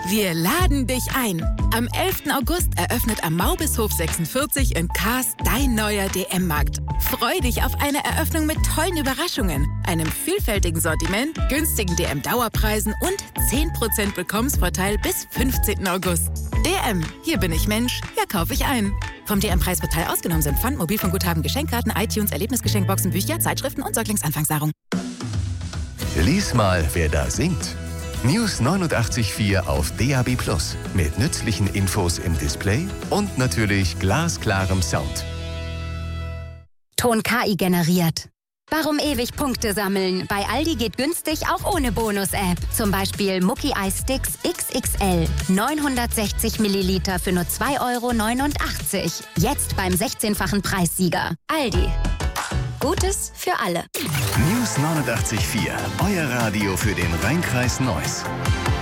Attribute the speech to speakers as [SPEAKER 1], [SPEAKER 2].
[SPEAKER 1] Wir laden dich ein. Am 11. August eröffnet am Maubishof 46 in Kaas dein neuer DM-Markt. Freu dich auf eine Eröffnung mit tollen Überraschungen, einem vielfältigen Sortiment, günstigen DM-Dauerpreisen und 10% Willkommensvorteil bis 15. August. DM, hier bin ich Mensch, hier kaufe ich ein. Vom DM-Preisportal ausgenommen sind Pfand, Mobilfunkguthaben, Geschenkkarten, iTunes, Erlebnisgeschenkboxen, Bücher, Zeitschriften und Säuglingsanfangsnahrung.
[SPEAKER 2] Lies mal, wer da singt. News 89.4 auf DAB+. Mit nützlichen Infos im Display und natürlich glasklarem Sound.
[SPEAKER 3] Ton KI generiert. Warum ewig Punkte sammeln? Bei Aldi geht günstig auch ohne Bonus-App. Zum Beispiel Mucki Eis Sticks XXL. 960 Milliliter für nur 2,89 €. Jetzt beim 16-fachen Preissieger. Aldi. Gutes für alle.
[SPEAKER 2] News 89.4, euer Radio für den Rheinkreis Neuss.